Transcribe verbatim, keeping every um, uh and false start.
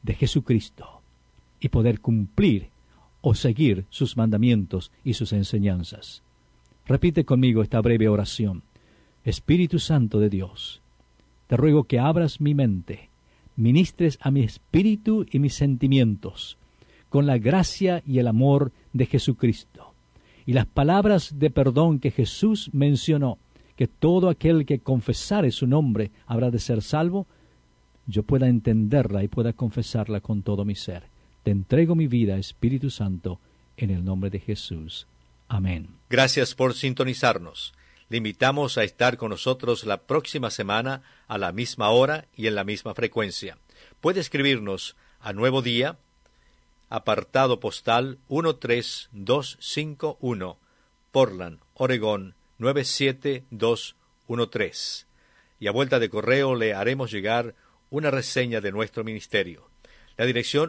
de Jesucristo y poder cumplir o seguir sus mandamientos y sus enseñanzas. Repite conmigo esta breve oración. Espíritu Santo de Dios, te ruego que abras mi mente, ministres a mi espíritu y mis sentimientos, con la gracia y el amor de Jesucristo, y las palabras de perdón que Jesús mencionó, que todo aquel que confesare su nombre habrá de ser salvo, yo pueda entenderla y pueda confesarla con todo mi ser. Te entrego mi vida, Espíritu Santo, en el nombre de Jesús. Amén. Gracias por sintonizarnos. Le invitamos a estar con nosotros la próxima semana a la misma hora y en la misma frecuencia. Puede escribirnos a Nuevo Día, apartado postal uno tres dos cinco uno, Portland, Oregón nueve siete dos uno tres. Y a vuelta de correo le haremos llegar una reseña de nuestro ministerio. La dirección